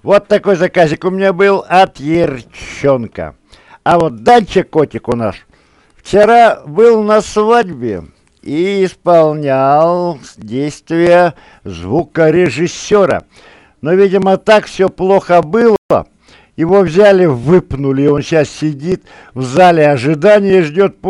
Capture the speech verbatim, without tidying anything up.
Вот такой заказик у меня был от Ерчонка. А вот Данчик, котик у нас, вчера был на свадьбе и исполнял действия звукорежиссера. Но, видимо, так все плохо было. Его взяли, выпнули, и он сейчас сидит в зале ожидания и ждет